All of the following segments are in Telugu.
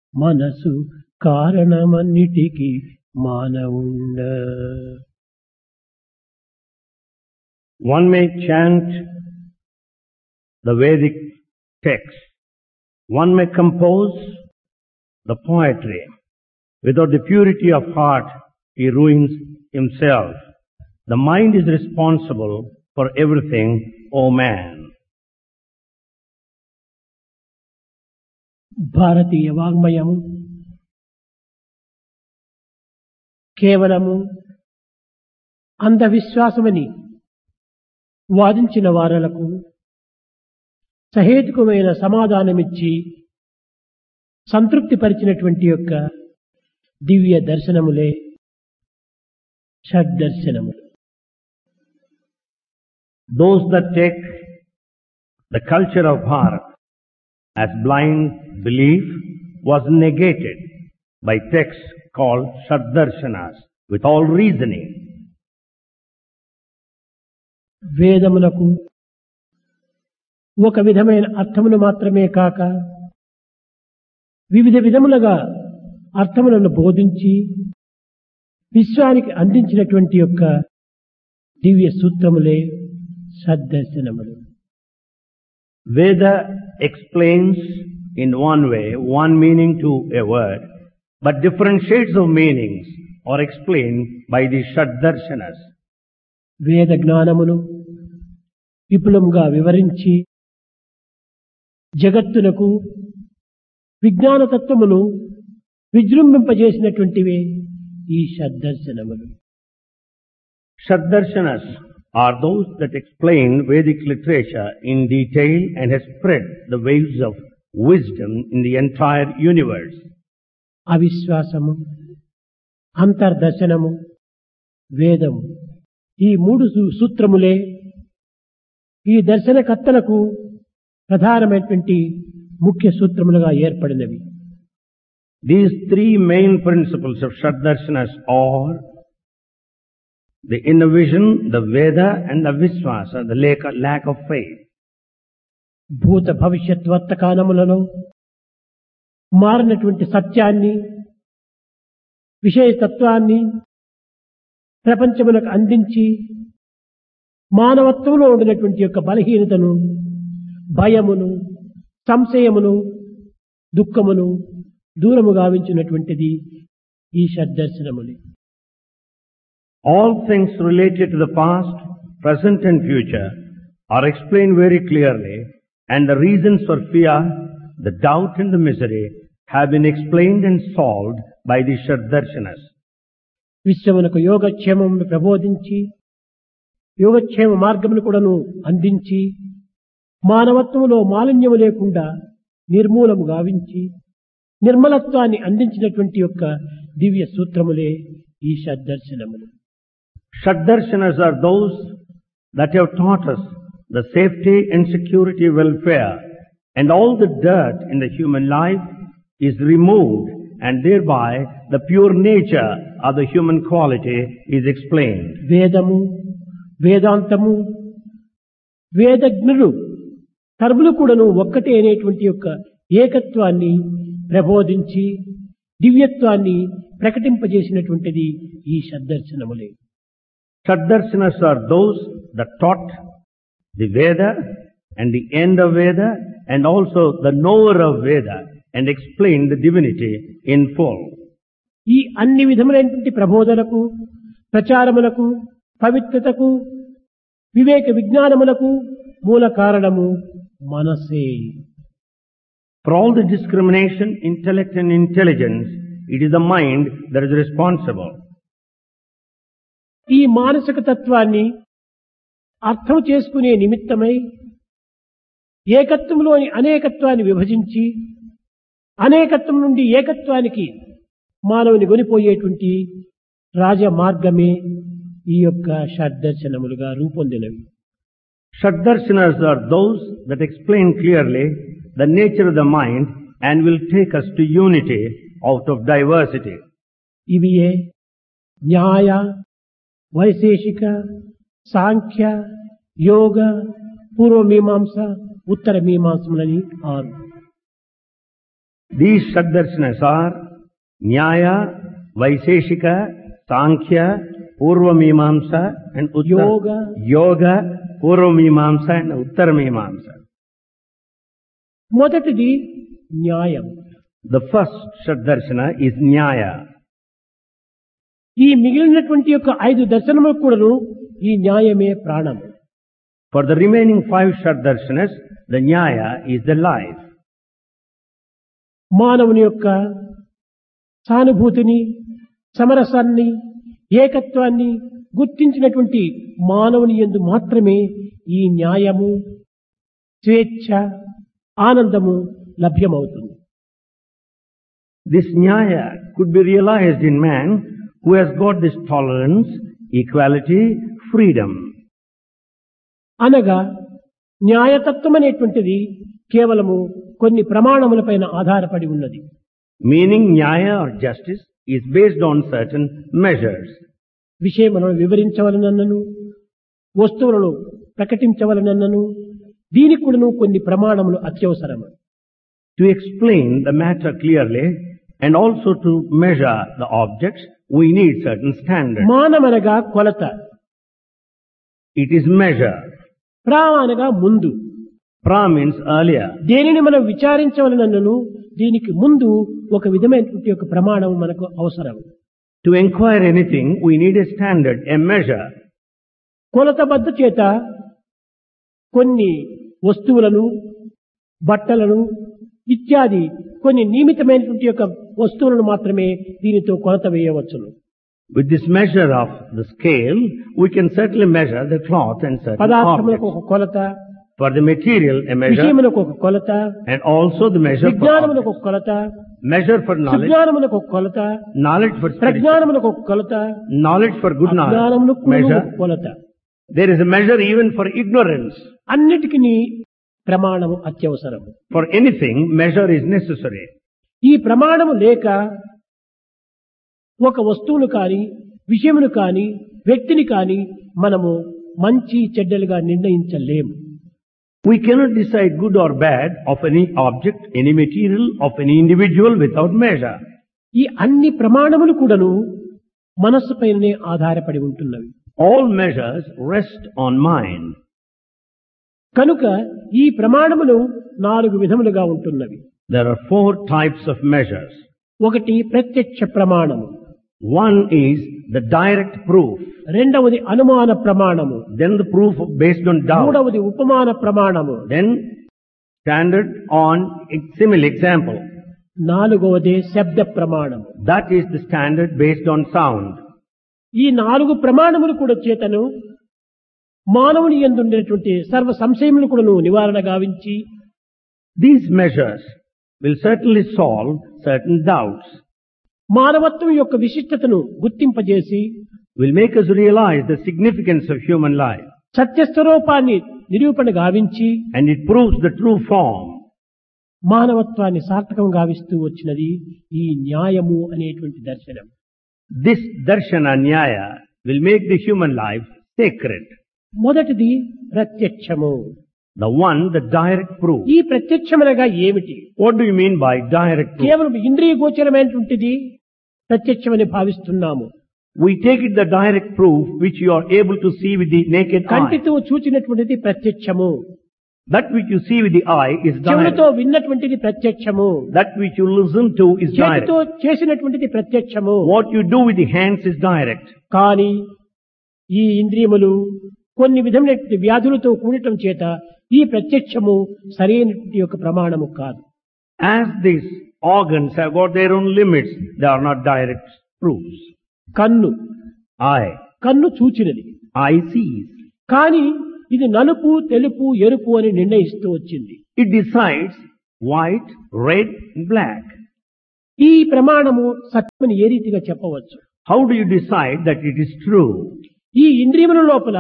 మనసు కారణమన్నిటికీ మానవుండ. One may chant the Vedic text. One may compose the poetry. Without the purity of heart, he ruins himself. The mind is responsible for everything, O man. భారతీయ వాంగ్మయము కేవలము అంధవిశ్వాసమని వాదించిన వారలకు సహేతుకమైన సమాధానమిచ్చి సంతృప్తి పరిచినటువంటి యొక్క దివ్య దర్శనములే షడ్దర్శనములు. Those that take the culture of Bharat as blind belief was negated by texts called Shaddarshanas with all reasoning. వేదములకు ఒక విధమైన అర్థమును మాత్రమే కాక వివిధ విధములుగా అర్థములను బోధించి విశ్వానికి అందించినటువంటి యొక్క దివ్య సూత్రములే షడ్దర్శనములు. Veda explains in one way, one meaning to a word, but different shades of meanings are explained by the Shaddarshanas. వేద జ్ఞానమును విపులంగా వివరించి జగత్తునకు విజ్ఞాన తత్వమును విజృంభింపజేసినటువంటివే ఈ షడ్దర్శనములు. Shaddarshanas are those that explain Vedic literature in detail and has spread the waves of wisdom in the entire universe. అవిశ్వాసము, అంతర్దర్శనము, వేదము ఈ మూడు సూత్రములే ఈ దర్శనకర్తలకు ప్రధానమైనటువంటి ముఖ్య సూత్రములుగా ఏర్పడినవి. These three main principles of Shaddarshanas are the inner vision, the Veda and the Viswasa, the lack of faith. భూత భవిష్యత్ వర్తమానములలో మారినటువంటి సత్యాన్ని, విషయతత్వాన్ని ప్రపంచమునకు అందించి మానవత్వంలో ఉండినటువంటి యొక్క బలహీనతను, భయమును, సంశయమును, దుఃఖమును దూరము గావించినటువంటిది ఈ షడ్దర్శనములే. All things related to the past, present and future are explained very clearly, and the reasons for fear, the doubt and the misery have been explained and solved by the Shaddarshanas. విశ్వమునకు యోగక్షేమమును ప్రబోధించి యోగక్షేమ మార్గమును కూడాను అందించి మానవత్వములో మాలిన్యము లేకుండా నిర్మూలము గావించి నిర్మలత్వాన్ని అందించినటువంటి యొక్క దివ్య సూత్రములే ఈ షడ్దర్శనములు. Shaddarshanas are those that have taught us the safety and security welfare, and all the dirt in the human life is removed, and thereby the pure nature of the human quality is explained. వేదము, వేదాంతము, వేదజ్ఞులు సర్వులు కూడాను ఒక్కటే అనేటువంటి యొక్క ఏకత్వాన్ని ప్రబోధించి దివ్యత్వాన్ని ప్రకటింపజేసినటువంటిది ఈ షడ్దర్శనములే. Shaddarshanas are those that taught the Veda and the end of Veda and also the knower of Veda and explained the divinity in full. ఈ అన్ని విధములైనటువంటి ప్రబోధనకు, ప్రచారములకు, పవిత్రతకు, వివేక విజ్ఞానములకు మూల కారణము మనసే. For all the discrimination, intellect and intelligence, it is the mind that is responsible. ఈ మానసిక తత్వాన్ని అర్థం చేసుకునే నిమిత్తమై ఏకత్వంలోని అనేకత్వాన్ని విభజించి అనేకత్వం నుండి ఏకత్వానికి మానవుని కొనిపోయేటువంటి రాజమార్గమే ఈ యొక్క షడ్దర్శనములుగా రూపొందినవి. Shaddarshanas are those that explain clearly the nature of the mind and will take us to unity out of diversity. ఇవియే న్యాయ, వైశేషిక, సాంఖ్య, యోగ, పూర్వ మీమాంస, ఉత్తర మీమాంసములని 6. These Shaddarshanas are Nyaya, Vaiseshika, Sankhya, Purvamimamsa and Yoga, Purvamimamsa and Uttarmimamsa. మొదటిది న్యాయం. The first Shaddarshana is Nyaya. ఈ మిగిలినటువంటి యొక్క 5 దర్శనములకు కూడాను ఈ న్యాయమే ప్రాణం. For the remaining 5 Shaddarshanas, the Nyaya is the life. మానవుని యొక్క సానుభూతిని, సమరసాన్ని, ఏకత్వాన్ని గుర్తించినటువంటి మానవుని యందు మాత్రమే ఈ న్యాయము, స్వేచ్ఛ, ఆనందము లభ్యమవుతుంది. This Nyaya could be realized in man who has got this tolerance, equality, freedom. అనగా న్యాయతత్వం అనేటువంటిది కేవలము కొన్ని ప్రమాణములపైన ఆధారపడి ఉన్నది. Meaning Nyaya or justice is based on certain measures. విషయములను వివరించవలనన్నను, వస్తువులను ప్రకటించవలనన్నను దీనికి కూడాను కొన్ని ప్రమాణములు అత్యవసరము. To explain the matter clearly and also to measure the objects, we need certain standards. మానమనగా కొలత. It is measure. ప్రా అనగా ముందు. Pra means earlier. దేనిని మనం విచారించవలనన్నను దీనికి ముందు ఒక విధమైనటువంటి ఒక ప్రమాణం మనకు అవసరం. To inquire anything, we need a standard, a measure. కొలతబద్ధ చేత కొన్ని వస్తువులను, బట్టలను ఇత్యాది కొన్ని నియమితమైనటువంటి యొక్క వస్తువులను మాత్రమే దీనితో కొలత వేయవచ్చును. With this measure of the scale, we can certainly measure the cloth and certain పదార్థములకు ఒక objects. కొలత, For the material, a measure, విషయములకు ఒక కొలత, and also the measure for విజ్ఞానములకు objects. ఒక కొలత, Measure for knowledge, సుజ్ఞానములకు ఒక కొలత, knowledge for spiritual, ప్రజ్ఞానములకు ఒక కొలత, knowledge for good knowledge, అజ్ఞానములకు ఒక measure. కొలత. There is a measure even for ignorance. అన్నిటికీ ప్రమాణము అత్యవసరము. For anything, measure is necessary. ఈ ప్రమాణము లేక ఒక వస్తువును కాని, విషయమును కాని, వ్యక్తిని కాని మనము మంచి చెడ్డలుగా నిర్ణయించలేము. We cannot decide good or bad of any object, any material, of any individual without measure. ఈ అన్ని ప్రమాణములు కూడాను మనస్సుపైనే ఆధారపడి ఉంటున్నవి. All measures rest on mind. కనుక ఈ ప్రమాణములు 4 విధములుగా ఉంటున్నవి. There are 4 types of measures. ఒకటి ప్రత్యక్ష ప్రమాణము, One is the direct proof, రెండవది అనుమాన ప్రమాణము, then the proof based on doubt, మూడవది ఉపమాన ప్రమాణము, then standard on simile example. నాలుగవది శబ్ద ప్రమాణము. That is the standard based on sound. ఈ 4 ప్రమాణములు కూడా చేతను మానవుని యందు ఉండేటువంటి సర్వ సంశయములు కూడా నివారణ గావించి These measures will certainly solve certain doubts, మానవత్వం యొక్క విశిష్టతను గుర్తింపజేసి will make us realize the significance of human life, సత్యస్వరూపాన్ని నిరూపణ గావించి and it proves the true form. మానవత్వాన్ని సార్థకం గావిస్తూ వచ్చినది ఈ న్యాయము అనేటువంటి దర్శనం. This darshana nyaya will make the human life sacred. మొదటిది ప్రత్యక్షము. The one, the direct proof. ఈ ప్రత్యక్షమనగా ఏమిటి? What do you mean by direct proof? కేవలం ఇంద్రియ గోచరమైనటువంటిది ప్రత్యక్షమని భావిస్తున్నాము. We take it the direct proof which you are able to see with the naked eye. కంటితో చూచినటువంటిది ప్రత్యక్షము, That which you see with the eye is direct. చెవులతో విన్నటువంటిది ప్రత్యక్షము, That which you listen to is direct. చేతితో చేసినటువంటిది ప్రత్యక్షము. What you do with the hands is direct. కానీ ఈ ఇంద్రియములు కొన్ని విధమైనటువంటి వ్యాధులతో కూడటం చేత ఈ ప్రత్యక్షము సరైనటువంటి యొక్క ప్రమాణము కాదు. As these organs have got their own limits, they are not direct proofs. కన్ను Eye. కన్ను చూచినది, Eye sees. కానీ ఇది నలుపు, తెలుపు, ఎరుపు అని నిర్ణయిస్తూ వచ్చింది. It decides white, red, and black. ఈ ప్రమాణము సత్యమని ఏ రీతిగా చెప్పవచ్చు? How do you decide that it is true? ఈ ఇంద్రియముల లోపల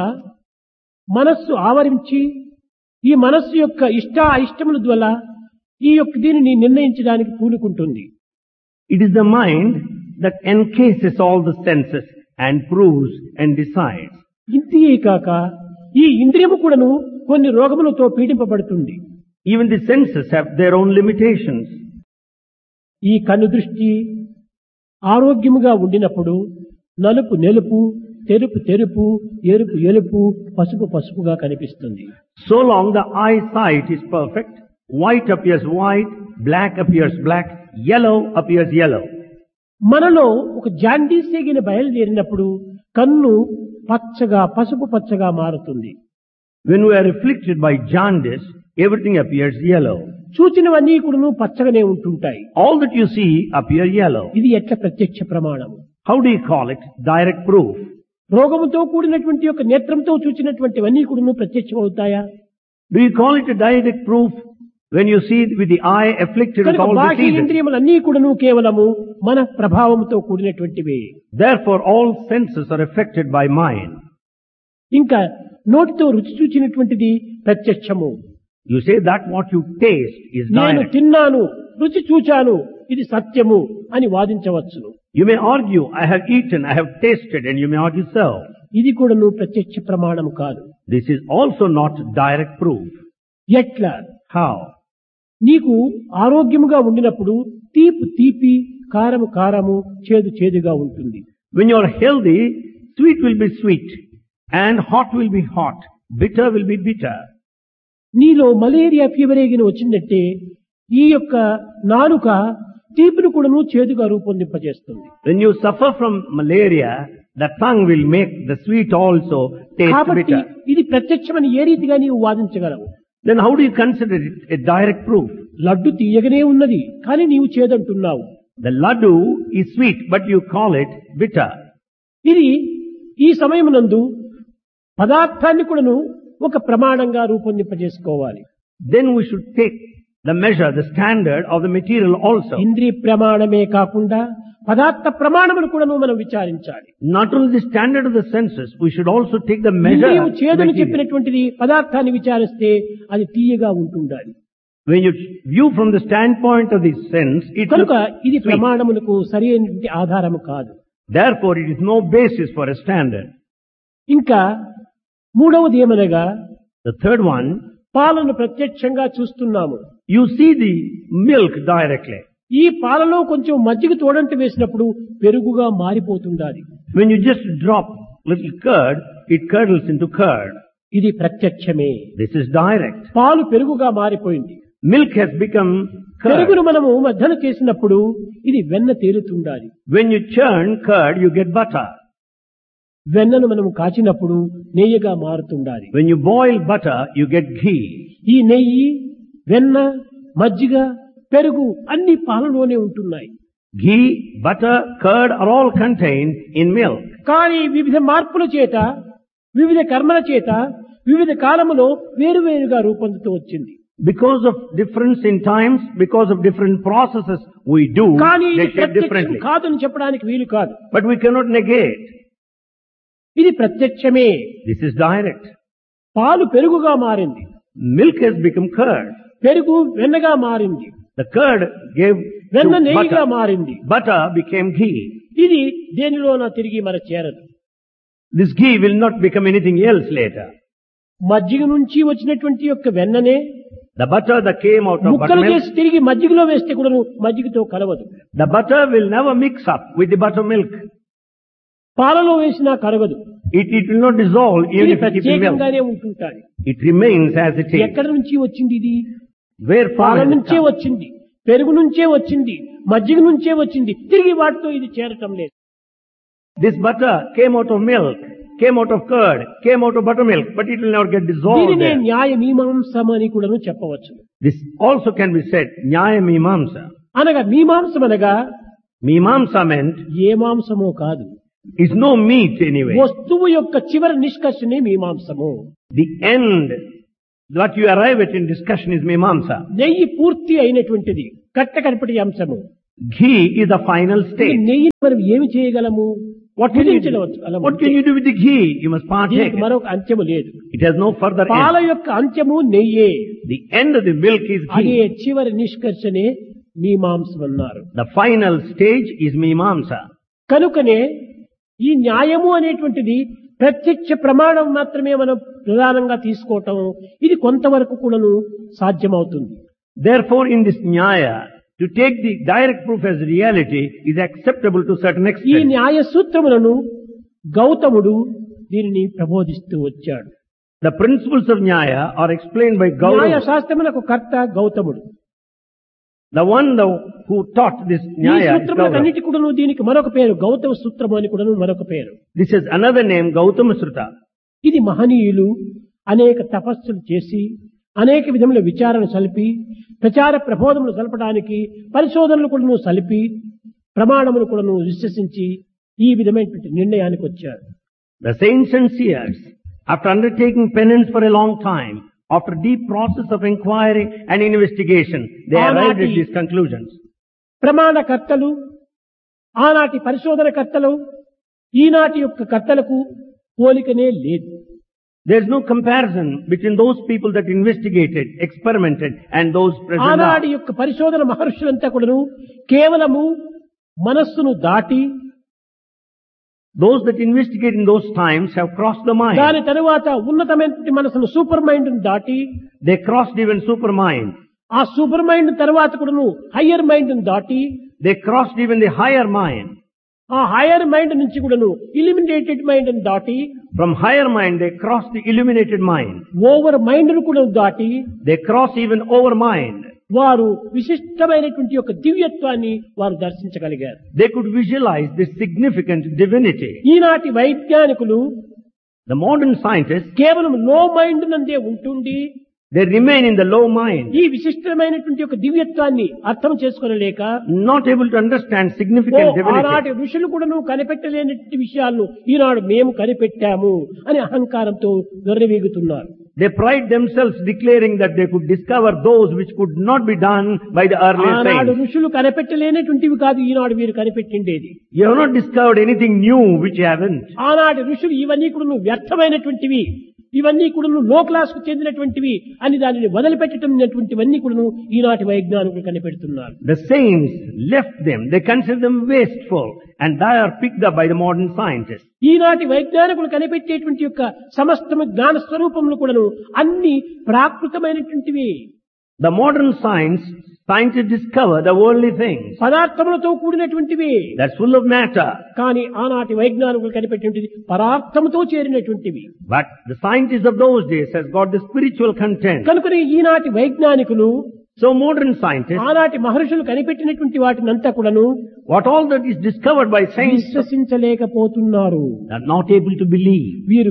మనస్సు ఆవరించి ఈ మనస్సు యొక్క ఇష్ట అయిష్టముల ద్వారా ఈ యొక్క దీనిని నిర్ణయించడానికి పూనుకుంటుంది. It is the mind that encases all the senses and proves and decides. ఇంతే కాక ఈ ఇంద్రియము కూడాను కొన్ని రోగములతో పీడింపబడుతుంది. Even the senses have their own limitations. ఈ కన్ను దృష్టి ఆరోగ్యముగా ఉండినప్పుడు నలుపు నెలుపు, తెరుపు తెరుపు, ఎరుపు ఎరుపు, పసుపు పసుపుగా కనిపిస్తుంది. So long the eyesight is perfect, white appears white, black appears black, yellow appears yellow. మనలో ఒక జాండీస్ ఎగిన బయలుదేరినప్పుడు కన్ను పచ్చగా పసుపు పచ్చగా మారుతుంది. When we are afflicted by jaundice, everything appears yellow. చూచినవన్నీ కూడా పచ్చగానే ఉంటుంటాయి. All that you see appear yellow. ఇది ఎట్లా ప్రత్యక్ష ప్రమాణము? How do you call it? Direct proof. రోగముతో కూడినటువంటి యొక్క నేత్రంతో చూచినటువంటివన్నీ కూడా ప్రత్యక్షం అవుతాయా? Do you call it a direct proof when you see with the eye afflicted with కనుక all the బాహ్య senses? ఇంద్రియములన్నీ కూడా కేవలము మన ప్రభావంతో కూడినటువంటివే. Therefore all senses are affected by mind. ఇంకా నోటితో రుచి చూచినటువంటిది ప్రత్యక్షము. You say that what you taste is నేను direct. తిన్నాను, రుచి చూచాను, ఇది సత్యము అని వాదించవచ్చును. You may argue, I have eaten, I have tasted, and you may argue so. ఇది కూడా ప్రత్యక్ష ప్రమాణము కాదు. This is also not direct proof. ఎట్లా? How? నీకు ఆరోగ్యముగా ఉండినప్పుడు తీపి తీపి, కారము కారము, చేదు చేదుగా ఉంటుంది. When you are healthy, sweet will be sweet, and hot will be hot, bitter will be bitter. నీలో మలేరియా ఫీవర్ ఏగిన వచ్చిందంటే ఈ యొక్క నాలుక తీపిని కూడాను చేదుగా రూపొందింపజేస్తుంది. When you suffer from malaria, the tongue will make the sweet also taste కాబట్టి bitter. ఇది ప్రత్యక్షమని ఏ రీతిగా నీవు వాదించగలవు? Then how do you consider it a direct proof? Laddu తీయగనే ఉన్నది, కానీ నీవు చేదంటున్నావు. The laddu is sweet, but you call it bitter. ఇది ఈ సమయమునందు పదార్థాన్ని కూడాను ఒక ప్రమాణంగా రూపొందింపజేసుకోవాలి. Then we should take the measure, the standard of the material also. ఇంద్రియ ప్రమాణమే కాకుండా పదార్థ ప్రమాణమును కూడాను మనం విచారించాలి. Not only the standard of the senses, we should also take the measure. ఇంద్రియము of చేదని material. చెప్పినటువంటిది పదార్థాన్ని విచారిస్తే అది తీయగా ఉంటుండాలి. When you view from the standpoint of the sense, it కనుక looks ఇది sweet. ప్రమాణమునకు సరి అయినటువంటి ఆధారము కాదు. Therefore, it is no basis for a standard. ఇంకా మూడవది ఏమనగా The third one, పాలను ప్రత్యక్షంగా చూస్తున్నాము. you see the milk directly. ఈ పాలలో కొంచెం మజ్జిగ తోడంటి వేసినప్పుడు పెరుగుగా మారిపోతుండాలి. When you just drop little curd, it curdles into curd. ఇది ప్రత్యక్షమే. This is direct. పాలు పెరుగుగా మారిపోయింది. Milk has become curd. పెరుగును మనము మధ్యన చేసినప్పుడు ఇది వెన్న తేలుతుండాలి. When you churn curd, you get butter. వెన్నను మనము కాచినప్పుడు నెయ్యిగా మారుతుండాలి. When you boil butter, you get ghee. ఈ నెయ్యి, వెన్న, మజ్జిగ, పెరుగు అన్ని పాలలోనే ఉంటున్నాయి. Ghee, butter, curd are all contained in milk. కానీ వివిధ మార్పుల చేత, వివిధ కర్మల చేత, వివిధ కాలములో వేరువేరుగా రూపొందుతూ వచ్చింది. Because of difference in times, because of different processes we do, కానీ ఇది they shape ప్రత్యక్షం differently. కాదని చెప్పడానికి వీలు కాదు. But we cannot negate. ఇది ప్రత్యక్షమే. This is direct. పాలు పెరుగుగా మారింది, Milk has become curd. పెరుగు వెన్నగా మారింది, The curd gave వెన్న to నెయ్యిగా butter. మారింది. Butter became ghee. ఇది దేనిలోన తిరిగి మన చేరదు. This ghee will not become anything else later. మజ్జిగ నుంచి వచ్చినటువంటి యొక్క వెన్ననే The butter that came out of ముక్కలు buttermilk, చేసి తిరిగి మజ్జిగలో వేస్తే కూడా మజ్జిగతో కలవదు. the butter will never mix up with the buttermilk. పాలలో వేసినా కరగదు. It will not dissolve even ఇది if you keep in milk. ప్రత్యేకంగానే ఉంటుంటాయి. It remains as it is. ఎక్కడి నుంచి వచ్చింది ఇది? Where పాల from it నుంచే comes. వచ్చింది, పెరుగు నుంచే వచ్చింది, మజ్జిగ నుంచే వచ్చింది. తిరిగి వాటితో ఇది చేరటం లేదు. This butter came out of milk, came out of curd, came out of buttermilk, but it will never get dissolved దీనినే there. న్యాయ మీమాంసం అని కూడాను చెప్పవచ్చు. This also can be said, Nyaya Mimamsa. అనగా మీమాంసం అనగా Mimamsa meant ఏ మాంసమో కాదు, is no meat anyway. వస్తువు యొక్క చివరి నిష్కర్షనే మీమాంసము. The end that you arrive at in discussion is Mimamsa. నెయ్యి పూర్తి అయినటువంటిది కట్ట కడపటి అంశము. Ghee is the final ఈ state. నెయ్యి మనం ఏమి చేయగలము? What can you do? భుజించవచ్చు. What can you do with the ghee? You must partake. దీనికి మరొక అంత్యము లేదు. It has no further పాల end. యొక్క అంత్యము నెయ్యే. The end of the milk is అదే ghee. చివరి నిష్కర్షనే మీమాంసం అన్నారు. The final stage is Mimamsa. కనుకనే ఈ న్యాయము అనేటువంటిది ప్రత్యక్ష ప్రమాణం మాత్రమే మనం ప్రధానంగా తీసుకోవటం ఇది కొంతవరకు కూడాను సాధ్యమవుతుంది. Therefore, in this Nyaya, to take the direct proof as reality is acceptable to certain ఈ extent. న్యాయ సూత్రములను గౌతముడు దీనిని ప్రబోధిస్తూ వచ్చాడు. The principles of Nyaya are explained by న్యాయ Gautama. శాస్త్రములకు కర్త గౌతముడు. The one who taught this ఈ Nyaya is Gautama. సూత్రములకన్నిటి కూడాను దీనికి మరొక పేరు గౌతమ సూత్రము అని కూడాను మరొక పేరు. This is another name, Gautama Sruta. ఇది మహనీయులు అనేక తపస్సులు చేసి అనేక విధముల విచారణ సలిపి ప్రచార ప్రబోధములు సలపడానికి పరిశోధనలు కూడాను సలిపి ప్రమాణములు కూడాను విశ్వసించి ఈ విధమైనటువంటి నిర్ణయానికి వచ్చారు. The saints and seers, after undertaking penance for a long time, after deep process of inquiry and investigation, they arrived at these conclusions. ప్రమాణకర్తలు ఆనాటి పరిశోధనకర్తలు ఈనాటి యొక్క కర్తలకు పోలికనే లేదు. There is no comparison between those people that investigated, experimented, and those present ఆనాటి now. యొక్క పరిశోధన మహర్షులంతా కూడాను కేవలము మనస్సును దాటి Those that investigate in those times have crossed the mind. దాని తరువాత ఉన్నతమైన మనసును సూపర్ మైండ్ దాటి They crossed even supermind. ఆ సూపర్ మైండ్ తర్వాత కూడాను హయ్యర్ మైండ్ దాటి They crossed even the higher mind. ఆ హయ్యర్ మైండ్ నుంచి కూడాను ఇలిమినేటెడ్ మైండ్ దాటి From higher mind, they crossed the illuminated mind. Over mind ను కూడా దాటి They crossed even over mind. వారు విశిష్టమైనటువంటి యొక్క దివ్యత్వాన్ని వారు దర్శించగలిగారు. They could visualize this significant divinity. ఈనాటి వైజ్ఞానికులు The modern scientists, కేవలం లో mind నందే ఉంటుండి they remain in the low mind, ఈ విశిష్టమైనటువంటి యొక్క దివ్యత్వాన్ని అర్థం చేసుకోలేక not able to understand significant ఆనాటి divinity. ఋషులు కూడాను కనిపెట్టలేనటువంటి విషయాలను ఈనాడు మేము కనిపెట్టాము అని అహంకారంతో దొర్రవీగుతున్నారు. They pride themselves declaring that they could discover those which could not be done by the earlier ఆనాడు saints. ఋషులు కనిపెట్టలేనటువంటివి కాదు ఈనాడు మీరు కనిపెట్టిండేది. You have not discovered anything new which you haven't. ఆనాటి ఋషులు ఇవన్నీ కూడా వ్యర్థమైనటువంటివి, ఇవన్నీ కూడా లో క్లాస్ కు చెందినటువంటివి అని దానిని వదిలిపెట్టటమైనటువంటివన్నీ కూడా ఈనాటి వైజ్ఞానికులు కనిపెడుతున్నారు. The saints left them. They consider them wasteful, and they are picked up by the modern scientists. ఈనాటి వైజ్ఞానికులు కనిపెట్టేటువంటి యొక్క సమస్తము జ్ఞాన స్వరూపములు కూడాను అన్ని ప్రాకృతమైనటువంటివి. The modern scientists discover the worldly things. పదార్థములతో కూడినటువంటివి. That's full of matter. కానీ ఆనాటి వైజ్ఞానికులు కనిపెట్టేటువంటిది పరార్థముతో చేరినటువంటివి. But the scientists of those days has got the spiritual content. కనుకనే ఈనాటి వైజ్ఞానికులు So modern scientists, ఆనాటి మహర్షులు కనిపెట్టినటువంటి వాటినంతా కూడాను what all that is discovered by science, విశ్వసించలేకపోతున్నారు. are not able to believe. వీరు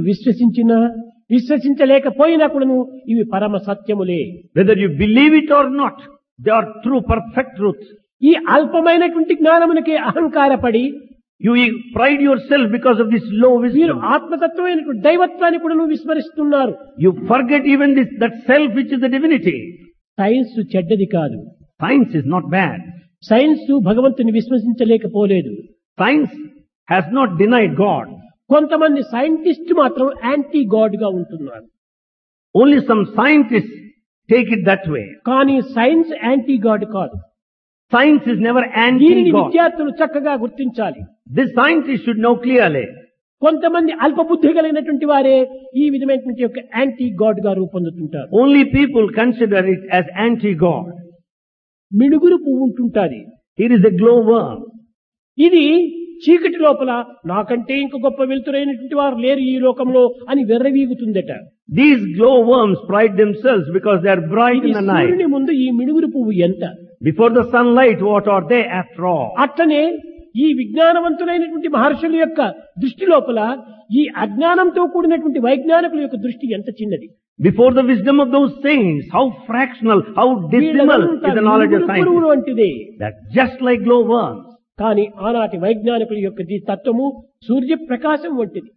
విశ్వసించలేకపోయినా కూడాను ఇవి పరమ సత్యములే. Whether you believe it or not, they are true, perfect truths. ఈ అల్పమైనటువంటి జ్ఞానమునకే అహంకారపడి You pride yourself because of this low వీరు wisdom. ఆత్మతత్వమైనటువంటి దైవత్వాన్ని కూడాను విస్మరిస్తున్నారు. You forget even that self which is the divinity. Science చెడ్డది కాదు. Science is not bad. Science భగవంతుని విశ్వసించలేకపోలేదు. Science has not denied God. కొంతమంది సైంటిస్ట్ మాత్రం యాంటీ గాడ్ గా ఉంటున్నారు. Only some scientists take it that way. కానీ సైన్స్ యాంటీ గాడ్ కాదు. Science is never దీనిని anti-God. విద్యార్థులు చక్కగా గుర్తించాలి. This scientist should know clearly. కొంతమంది అల్పబుద్ధి కలిగినటువంటి వారే ఈ విధమైనటువంటి యొక్క యాంటీ గాడ్ గా రూపొందుతుంటారు. Only people consider it as anti-God. మిడుగురు పువ్వు ఉంటుంటాది. Here is a glowworm. ఇది చీకటి లోపల నాకంటే ఇంక గొప్ప వెలుతురైనటువంటి వారు లేరు ఈ లోకంలో అని వెర్రవీగుతుందట. These glowworms pride themselves because they are bright ఇది in the night. సూర్యుని ముందు ఈ మిడుగురు పువ్వు ఎంత? Before the sunlight, what are they after all? అట్లనే ఈ విజ్ఞానవంతులైనటువంటి మహర్షుల యొక్క దృష్టి లోపల ఈ అజ్ఞానంతో కూడినటువంటి వైజ్ఞానికుల యొక్క దృష్టి ఎంత చిన్నది. Before the wisdom of those saints, how fractional, how dismal is the knowledge of పురుగులు science. వంటిదే. That's just like glowworms. కానీ ఆనాటి వైజ్ఞానికుల యొక్క తత్వము సూర్యప్రకాశం వంటిది.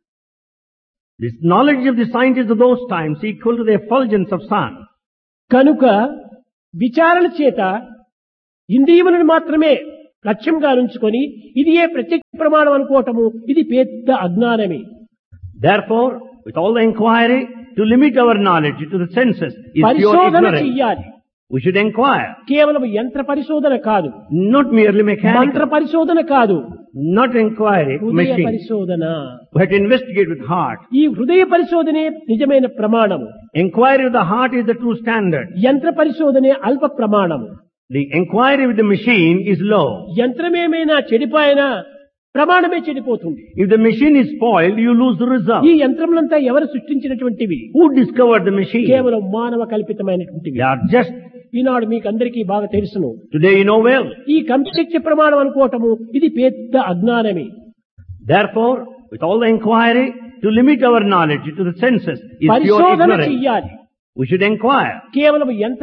This knowledge of the scientists of those times equal to the effulgence of sun. కనుక విచారణ చేత ఇంద్రియములను మాత్రమే లక్ష్యంగా ఉంచుకొని ఇది ఏ ప్రత్యక్ష ప్రమాణం అనుకోవటము ఇది పెద్ద అజ్ఞానమే. Therefore, with all the inquiry, to limit our knowledge to the senses is pure పరిశోధన ignorance. చెయ్యాలి. We should inquire, కేవలం యంత్ర పరిశోధన కాదు, not merely మంత్ర mechanical, పరిశోధన కాదు, not inquiry, హృదయ machine. పరిశోధన. We have to investigate with heart. ఈ హృదయ పరిశోధనే నిజమైన ప్రమాణము. Inquiry of the heart is the true standard. యంత్ర పరిశోధనే అల్ప ప్రమాణము. The inquiry with the machine is low. యంత్రమేమైనా చెడిపోయినా ప్రమాణమే చెడిపోతుంది. If the machine is spoiled, you lose the result. ఈ యంత్రములంతా ఎవరు సృష్టించినటువంటివి? Who discovered the machine? కేవలం మానవ కల్పితమైనటువంటివి. They are just, ఈనాడు మీకు అందరికీ బాగా తెలుసును. today you know well. ఈ కంపిశక్తి ప్రమాణం అనుకోవటము ఇది పెద్ద అజ్ఞానమే. Therefore, with all the inquiry, to limit our knowledge to the senses is pure పరిశోధన ignorance. చెయ్యాలి. We should inquire. కేవలం యంత్ర